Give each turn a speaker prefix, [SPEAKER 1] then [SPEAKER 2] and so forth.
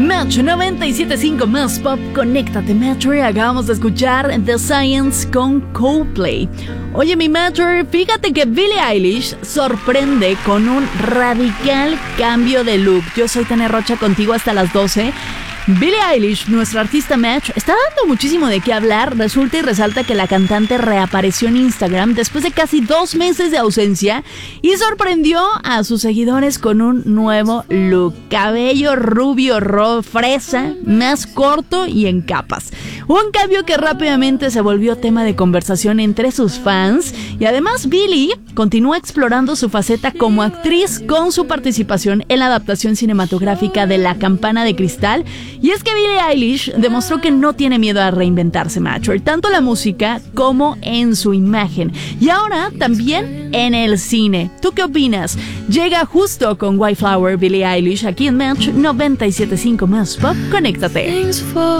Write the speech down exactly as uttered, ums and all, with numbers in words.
[SPEAKER 1] Match noventa y siete punto cinco más pop, conéctate Matcher. Acabamos de escuchar The Science con Coldplay. Oye mi Matcher, fíjate que Billie Eilish sorprende con un radical cambio de look. Yo soy Tania Rocha, contigo hasta las doce. Billie Eilish, nuestra artista Match, está dando muchísimo de qué hablar. Resulta y resalta que la cantante reapareció en Instagram después de casi dos meses de ausencia y sorprendió a sus seguidores con un nuevo look. Cabello rubio, ro- fresa, más corto y en capas. Un cambio que rápidamente se volvió tema de conversación entre sus fans. Y además Billie continúa explorando su faceta como actriz con su participación en la adaptación cinematográfica de La Campana de Cristal. Y es que Billie Eilish demostró que no tiene miedo a reinventarse, Matcher, tanto en la música como en su imagen. Y ahora también en el cine. ¿Tú qué opinas? Llega justo con White Flower Billie Eilish aquí en Match noventa y siete punto cinco más pop. Conéctate.